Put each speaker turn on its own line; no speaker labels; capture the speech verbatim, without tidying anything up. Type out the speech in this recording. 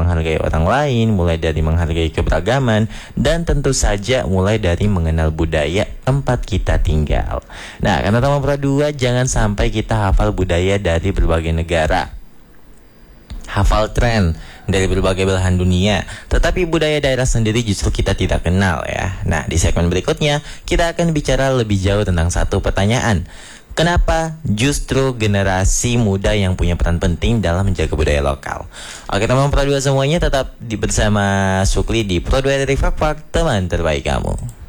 menghargai orang lain, mulai dari menghargai keberagaman, dan tentu saja mulai dari mengenal budaya tempat kita tinggal. Nah, karena Taman Pro dua, jangan sampai kita hafal budaya dari berbagai negara, hafal tren dari berbagai belahan dunia, tetapi budaya daerah sendiri justru kita tidak kenal ya. Nah, di segmen berikutnya kita akan bicara lebih jauh tentang satu pertanyaan. Kenapa justru generasi muda yang punya peran penting dalam menjaga budaya lokal? Oke, teman Pro dua semuanya, tetap di bersama Sukli di Pro dua dari Fak Fak, teman terbaik kamu.